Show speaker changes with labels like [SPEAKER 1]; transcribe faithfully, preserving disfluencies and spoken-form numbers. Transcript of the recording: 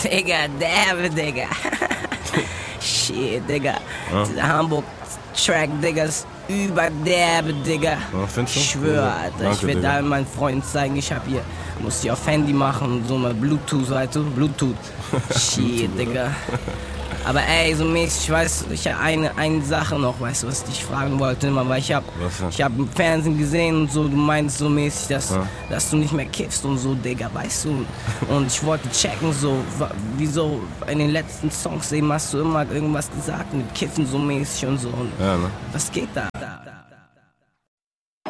[SPEAKER 1] Digga, derbe, Digga. Shit, Digga.
[SPEAKER 2] Ja.
[SPEAKER 1] Dieser Hamburg-Track, Digga, ist überderbe, Digga.
[SPEAKER 2] Ja, findest du?
[SPEAKER 1] Ich schwöre,
[SPEAKER 2] Ja.
[SPEAKER 1] Alter.
[SPEAKER 2] Danke,
[SPEAKER 1] ich will
[SPEAKER 2] Digga.
[SPEAKER 1] da meinen Freunden zeigen, ich hab hier, muss die auf Handy machen, so mal Bluetooth, weißt du? Bluetooth. Shit, Digga. Aber ey, so mäßig, ich weiß, ich hab eine, eine Sache noch, weißt du, was ich dich fragen wollte immer, weil ich hab,
[SPEAKER 2] Was denn?
[SPEAKER 1] ich hab im Fernsehen gesehen und so, du meinst so mäßig, dass,
[SPEAKER 2] Ja.
[SPEAKER 1] dass du nicht mehr kiffst und so, Digga, weißt du? Und ich wollte checken, so, wa- wieso in den letzten Songs eben hast du immer irgendwas gesagt mit Kiffen so mäßig und so. Und
[SPEAKER 2] Ja, ne?
[SPEAKER 1] was geht da?